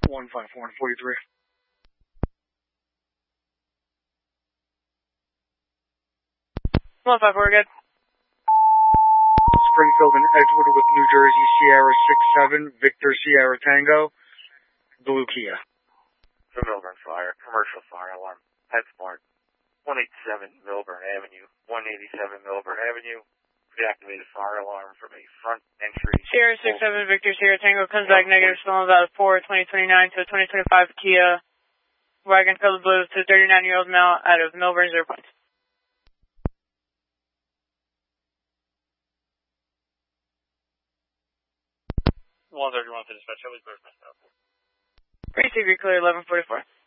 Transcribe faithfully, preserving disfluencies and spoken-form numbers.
one five four and forty-three. one five four, good. Springfield and Edgewood with New Jersey Sierra six seven, Victor Sierra Tango, Blue Kia. For Milburn Fire, commercial fire alarm, PetSmart, one eighty-seven Milburn Avenue, one eighty-seven Milburn Avenue, deactivated fire alarm from a front entry. Sierra six seven, Victor Sierra Tango comes back negative, stolen about four twenty twenty-nine to a twenty twenty-five Kia wagon color blue to thirty-nine-year-old male out of Milburn, zero points. one thirty-one to dispatch, Heavily Bird, messed up. Receive your clear eleven forty-four.